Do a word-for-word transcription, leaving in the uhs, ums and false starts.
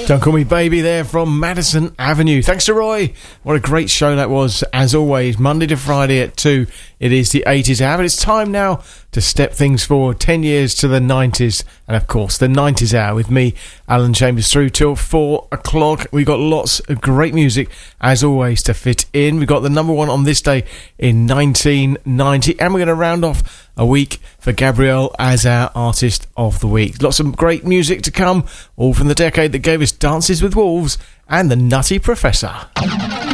Don't Call Me Baby there from Madison Avenue. Thanks to Roy. What a great show that was, as always, Monday to Friday at two. It is the eighties hour, but it's time now to step things forward ten years to the nineties, and of course the nineties hour with me, Alan Chambers, through till four o'clock. We've got lots of great music, as always, to fit in. We've got the number one on this day in nineteen ninety, and we're going to round off a week for Gabrielle as our Artist of the Week. Lots of great music to come, all from the decade that gave us Dances with Wolves and The Nutty Professor.